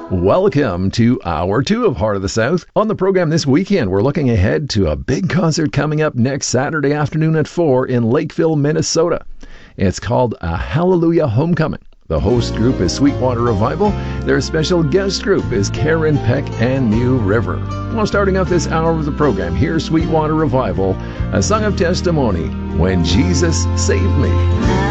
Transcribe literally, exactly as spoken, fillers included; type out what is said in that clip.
Welcome to Hour two of Heart of the South. On the program this weekend, we're looking ahead to a big concert coming up next Saturday afternoon at four in Lakeville, Minnesota. It's called A Hallelujah Homecoming. The host group is Sweetwater Revival. Their special guest group is Karen Peck and New River. Well, starting off this hour of the program, here's Sweetwater Revival, a song of testimony, When Jesus Saved Me.